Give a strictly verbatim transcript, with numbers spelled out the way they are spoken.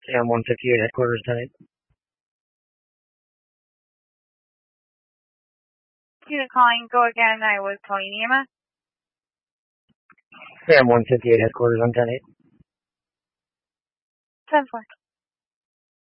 Cam one fifty-eight, headquarters, ten eight. Student calling, go again. I was calling E M S. Cam one fifty-eight, headquarters on ten eight. ten four.